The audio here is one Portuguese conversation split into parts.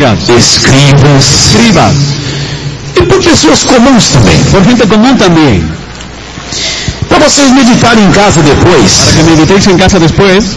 hipócritas, escribas, e por pessoas comuns também. por gente común también. Para vocês meditarem em casa depois, Para que meditéis en casa después,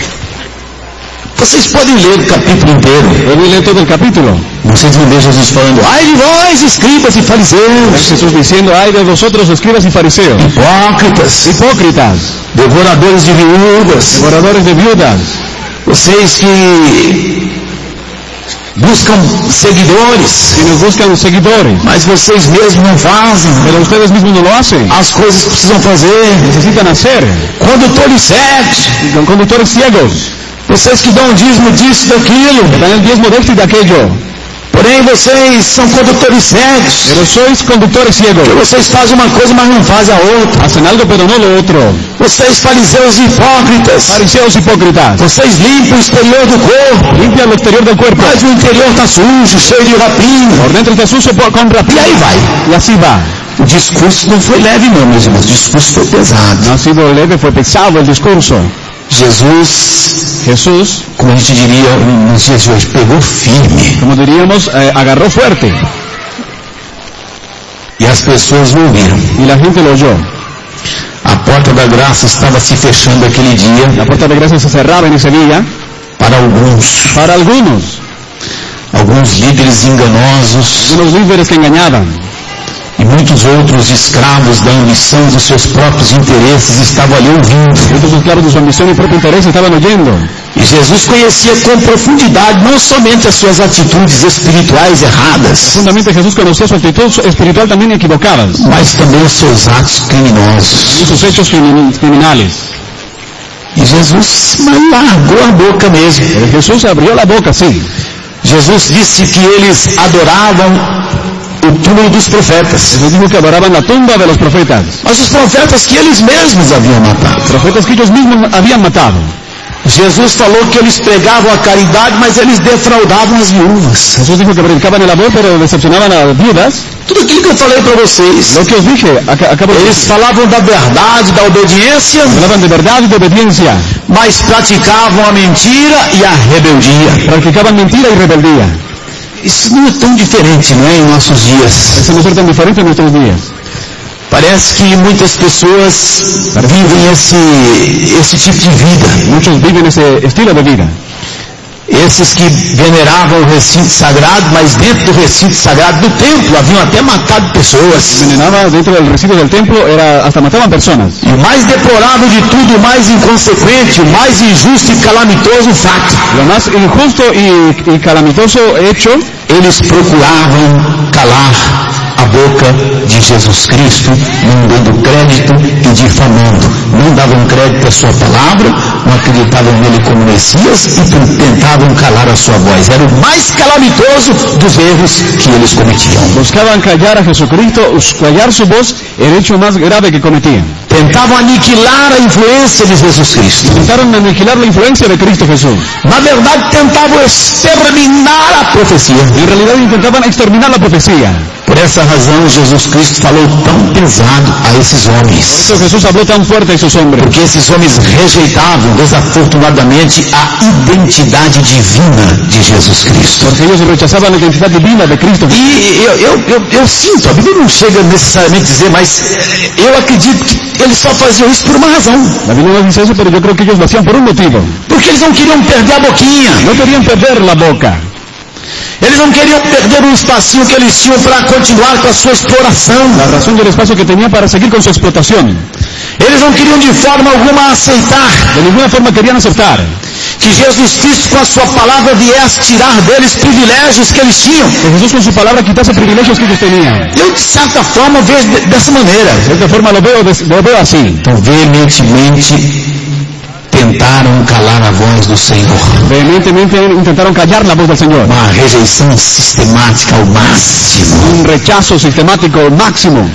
vocês podem ler o capítulo inteiro. pueden leer todo el capítulo. Vocês vão ver Jesus falando: ai de vós, escribas e fariseus, Jesús diciendo, ay de vosotros, escribas y fariseos, hipócritas, devoradores de viúvas, devoradores de viudas, vocês que buscam seguidores, quienes buscan seguidores, mas vocês mesmos não fazem pero ustedes mismos no lo hacen. as coisas que precisam fazer. Necesitan hacer. Condutores cegos, Con conductores ciegos, vocês que dão dízimo disso, daquilo, dan el diezmo de esto y de aquello, porém vocês são condutores cegos, pero sois conductores ciegos. que vocês fazem uma coisa, mas não fazem a outra. Hacen algo pero no lo otro. Vocês fariseus hipócritas, Fariseos hipócritas, vocês limpam o exterior do corpo, limpian lo exterior del cuerpo, mas o interior está sujo, cheio de rapina. por dentro está sucio con E rapina. aí vai. Y así va. O discurso não foi leve não, meus irmãos, o discurso foi pesado. No ha sido leve, fue pesado el discurso. Jesús, Como a gente diria nos dias de hoje, pegou firme. como diríamos, agarró fuerte. E as pessoas o ouviram. Y la gente lo oyó. A porta da graça estava se fechando aquele dia La puerta de gracia se cerraba en ese día para alguns. para algunos Líderes enganosos líderes que engañaban. e muitos outros escravos da ambição dos seus próprios interesses estavam ali ouvindo. Estos esclavos de su ambición y propio interés estaban oyendo. E Jesus conhecia com profundidade não somente as suas atitudes espirituais erradas, Profundamente Jesús conocía su actitud espiritual también equivocada mas também os seus atos criminosos. y sus hechos criminales. E Jesus largou a boca mesmo. Pero Jesús abrió la boca, sí. Jesus disse que eles adoravam o túmulo dos profetas, Jesús dijo que adoraban la tumba de los profetas. mas os profetas que eles mesmos haviam matado. Profetas que ellos mismos habían matado. Jesus falou que eles pregavam a caridade, mas eles defraudavam as viúvas. Jesús dijo que predicaban el amor, pero decepcionaban a las viudas. Tudo aquilo que eu falei para vocês. Lo que os dije, acabo de Eles decir. falavam da verdade, da obediência, Hablaban de verdad y de obediencia. mas praticavam a mentira e a rebeldia. Practicaban mentira y rebeldía. Isso não é tão diferente, não é, em nossos dias. Eso no es tan diferente en nuestros días. Parece que muitas pessoas vivem esse tipo de vida. Muchos viven ese estilo de vida. Esses que veneravam o recinto sagrado, mas dentro do recinto sagrado do templo haviam até matado pessoas. Envenenaba dentro del recinto del templo, hasta mataban personas. E o mais deplorável de tudo, o mais inconsequente, o mais injusto e calamitoso fato, Lo más injusto y calamitoso hecho, eles procuravam calar a boca de Jesus Cristo, não dando crédito e difamando. Não davam crédito à sua palavra, não acreditavam nele como Messias e tentavam calar a sua voz. Era o mais calamitoso dos erros que eles cometiam. buscaban callar a Jesucristo, callar su voz, el hecho más grave que cometían. Tentavam aniquilar a influência de Jesus Cristo. Intentaron aniquilar la influencia de Cristo Jesús. Na verdade, tentavam exterminar a profecia. En realidad intentaban exterminar la profecía. Por essa razão, Jesus Cristo falou tão pesado a esses homens. Por eso Jesús habló tan fuerte a esos hombres. Porque esses homens rejeitavam, desafortunadamente, a identidade divina de Jesus Cristo. Porque ellos rechazaban la identidad divina de Cristo. E eu sinto, a Bíblia não chega necessariamente a dizer, mas eu acredito que eles só faziam isso por uma razão. La Biblia no dice eso, pero yo creo que ellos lo hacían por un motivo. Porque eles não queriam perder a boquinha. No querían perder la boca. Eles não queriam perder o espacinho que eles tinham para continuar com a sua exploração. La razón del espacio que tenía para seguir con su explotación. Eles não queriam de forma alguma aceitar De ninguna forma querían aceptar que Jesus Cristo com a sua palavra viesse tirar deles privilégios que eles tinham. que Jesús con su palabra quitase privilegios que ellos tenían. Eu, de certa forma, vejo dessa maneira. De esta forma lo veo así. Então, veementemente, tentaram calar a voz do Senhor. Vehementemente intentaron callar la voz del Señor. Uma rejeição sistemática ao máximo. Un rechazo sistemático máximo.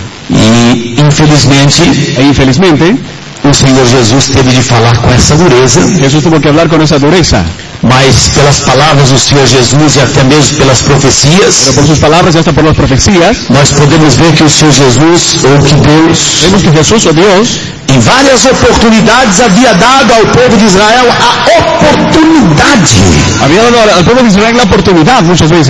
E, infelizmente, E infelizmente, o Senhor Jesus teve de falar com essa dureza, Jesús tuvo que hablar con esa dureza. mas pelas palavras do Senhor Jesus e até mesmo pelas Pero profecias, por sus palabras y hasta por las profecías, nós podemos ver que o Senhor Jesus, ou que Deus, vemos que Jesús o Dios em várias oportunidades havia dado ao povo de Israel a oportunidade había dado al pueblo de Israel la oportunidad muchas veces